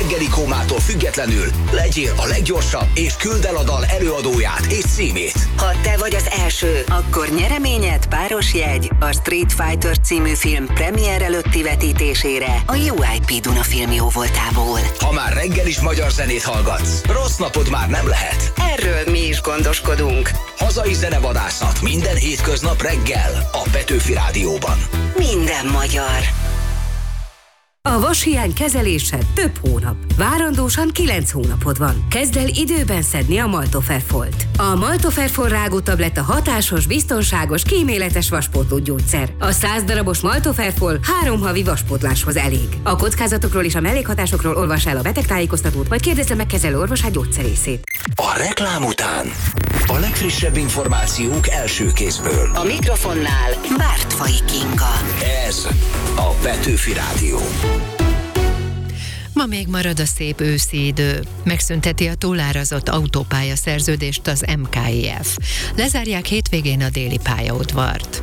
reggeli kómától függetlenül legyél a leggyorsabb, és küldd el a dal előadóját és címét. Ha te vagy az első, akkor nyereményed páros jegy a Street Fighter című film premier előtti vetítésére a UIP Duna Film jóvoltából. Ha már reggel is magyar zenét hallgatsz, rossz napod már nem lehet. Erről mi is gondoskodunk. Hazai zenevadászat minden hétköznap reggel a Petőfi Rádióban. Minden magyar. A vashiány kezelése több hónap. Várandósan 9 hónapod van. Kezd el időben szedni a Maltoferfolt. A Maltoferfol rágótabletta hatásos, biztonságos, kíméletes vaspótló gyógyszer. A 100 darabos Maltoferfol 3 havi vaspótláshoz elég. A kockázatokról és a mellékhatásokról olvass el a betegtájékoztatót, vagy kérdezze meg kezelő orvosát gyógyszerészét. A reklám után a legfrissebb információk első kézből. A mikrofonnál Bártfai Kinga. Ez a Petőfi Rádió. Ma még marad a szép őszi idő. Megszünteti a túlárazott autópálya szerződést az MKIF. Lezárják hétvégén a déli pályaudvart.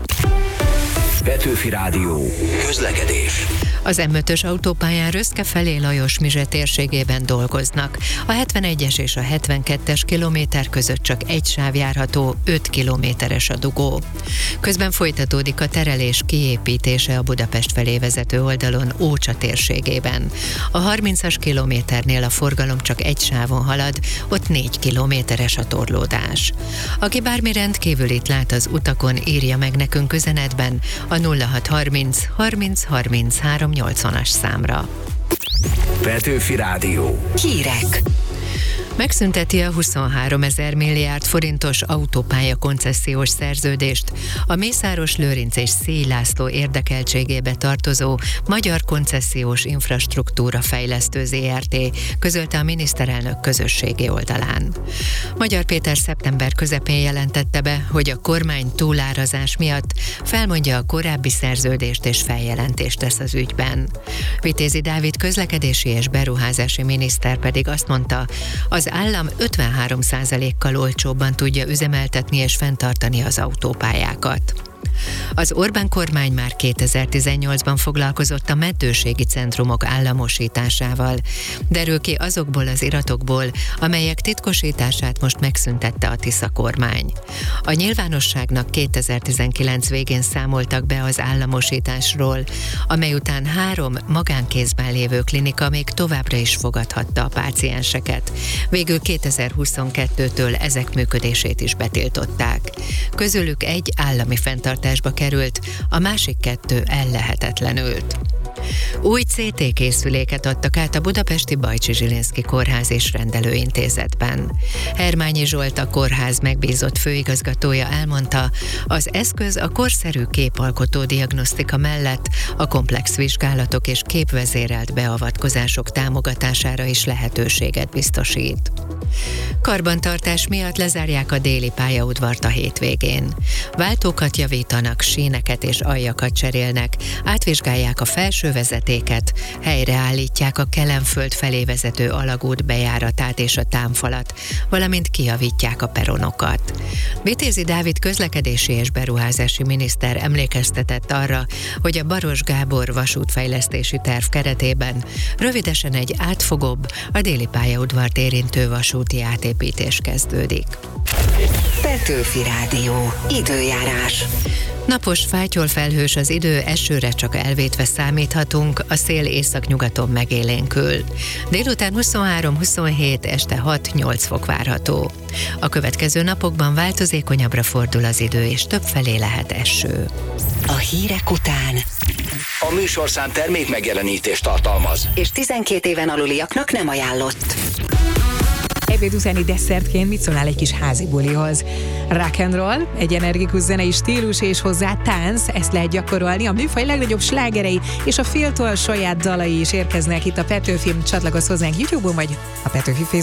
Petőfi Rádió. Közlekedés. Az M5-ös autópályán Röszke felé Lajos-Mizse térségében dolgoznak. A 71-es és a 72-es kilométer között csak egy sáv járható, 5 kilométeres a dugó. Közben folytatódik a terelés kiépítése a Budapest felé vezető oldalon Ócsa térségében. A 30-as kilométernél a forgalom csak egy sávon halad, ott 4 kilométeres a torlódás. Aki bármi rendkívülit lát az utakon, írja meg nekünk üzenetben a 0630 30 33 80-as számra. Petőfi Rádió. Hírek. Megszünteti a 23 000 milliárd forintos autópálya koncesziós szerződést a Mészáros Lőrinc és Szély László érdekeltségébe tartozó Magyar Koncesziós Infrastruktúra Fejlesztő Zrt. Közölte a miniszterelnök közösségi oldalán. Magyar Péter szeptember közepén jelentette be, hogy a kormány túlárazás miatt felmondja a korábbi szerződést és feljelentést tesz az ügyben. Vitézi Dávid közlekedési és beruházási miniszter pedig azt mondta, az állam 53%-kal olcsóbban tudja üzemeltetni és fenntartani az autópályákat. Az Orbán kormány már 2018-ban foglalkozott a meddőségi centrumok államosításával. Derül ki azokból az iratokból, amelyek titkosítását most megszüntette a Tisza kormány. A nyilvánosságnak 2019 végén számoltak be az államosításról, amely után 3 magánkézben lévő klinika még továbbra is fogadhatta a pácienseket. Végül 2022-től ezek működését is betiltották. Közülük egy állami fenntartásba került, a másik 2 ellehetetlenült. Új CT készüléket adtak át a budapesti Bajcsi Zsilinszky Kórház és Rendelőintézetben. Hermányi Zsolt, a kórház megbízott főigazgatója elmondta, az eszköz a korszerű képalkotó diagnosztika mellett a komplex vizsgálatok és képvezérelt beavatkozások támogatására is lehetőséget biztosít. Karbantartás miatt lezárják a déli pályaudvart a hétvégén. Váltókat javítanak, síneket és aljakat cserélnek, átvizsgálják a felső vezetéket, helyreállítják a Kelenföld felé vezető alagút bejáratát és a támfalat, valamint kijavítják a peronokat. Vitézi Dávid közlekedési és beruházási miniszter emlékeztetett arra, hogy a Baros Gábor vasútfejlesztési terv keretében rövidesen egy átfogóbb, a déli pályaudvart érintő vasúti átépítés kezdődik. Petőfi Rádió. Időjárás. Napos, fátyolfelhős az idő, esőre csak elvétve számíthatunk, a szél északnyugaton megélénkül. Délután 23-27, este 6-8 fok várható. A következő napokban változékonyabbra fordul az idő, és többfelé lehet eső. A hírek után A műsorszám termék megjelenítést tartalmaz. és 12 éven aluliaknak nem ajánlott. Ebéd utáni desszertként mit szólnál egy kis házi bulihoz? Rock and roll, egy energikus zenei stílus és hozzá tánc, ezt lehet gyakorolni. A műfaj legnagyobb slágerei és a Féltól saját dalai is érkeznek itt a Petőfi. Csatlakozz hozzánk YouTube-on vagy a Petőfi Facebook